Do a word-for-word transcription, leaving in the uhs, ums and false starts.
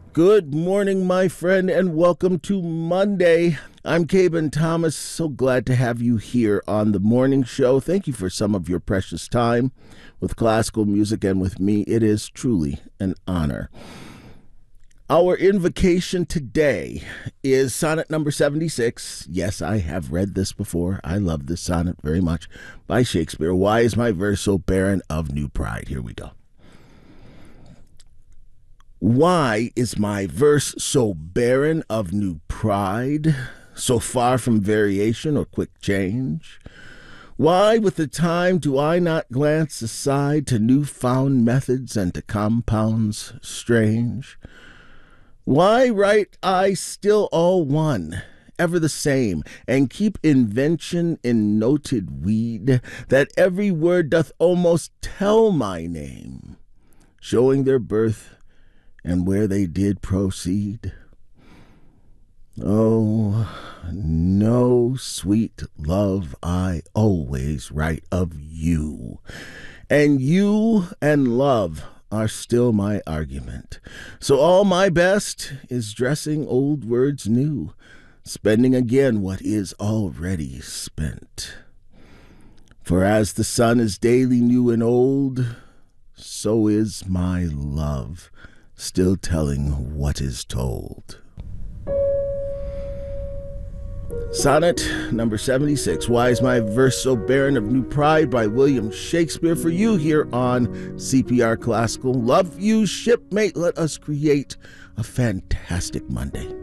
Good morning, my friend, and welcome to Monday. I'm Caben Thomas. So glad to have you here on the morning show. Thank you for some of your precious time with classical music and with me. It is truly an honor. Our invocation today is sonnet number seventy-six. Yes, I have read this before. I love this sonnet very much, by Shakespeare. Why is my verse so barren of new pride? Here we go. Why is my verse so barren of new pride, so far from variation or quick change? Why, with the time, do I not glance aside to new-found methods and to compounds strange? Why write I still all one, ever the same, and keep invention in noted weed, that every word doth almost tell my name, showing their birth and where they did proceed? Oh, no, sweet love, I always write of you, and you and love are still my argument. So all my best is dressing old words new, spending again what is already spent. For as the sun is daily new and old, so is my love still telling what is told. Sonnet number seventy-six, Why is my verse so barren of new pride, by William Shakespeare, for you here on C P R Classical. Love you, shipmate. Let us create a fantastic Monday.